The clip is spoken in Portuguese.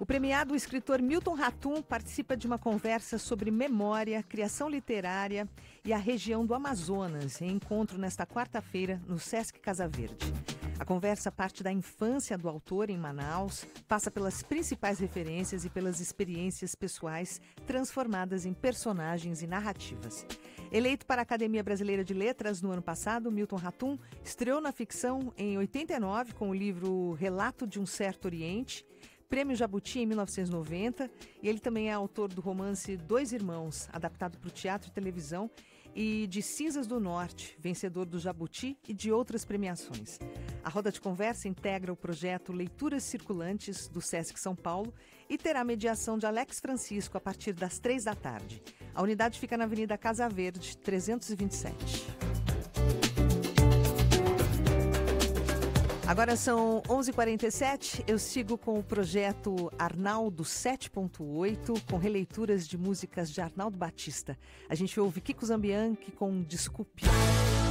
O premiado escritor Milton Ratum participa de uma conversa sobre memória, criação literária e a região do Amazonas, em encontro nesta quarta-feira no Sesc Casa Verde. A conversa parte da infância do autor em Manaus, passa pelas principais referências e pelas experiências pessoais transformadas em personagens e narrativas. Eleito para a Academia Brasileira de Letras no ano passado, Milton Ratum estreou na ficção em 89 com o livro Relato de um Certo Oriente, Prêmio Jabuti em 1990, e ele também é autor do romance Dois Irmãos, adaptado para o teatro e televisão, e de Cinzas do Norte, vencedor do Jabuti e de outras premiações. A roda de conversa integra o projeto Leituras Circulantes do Sesc São Paulo e terá mediação de Alex Francisco a partir das 15h. A unidade fica na Avenida Casa Verde, 327. Agora são 11h47, eu sigo com o projeto Arnaldo 7.8, com releituras de músicas de Arnaldo Batista. A gente ouve Kiko Zambianchi com Desculpe.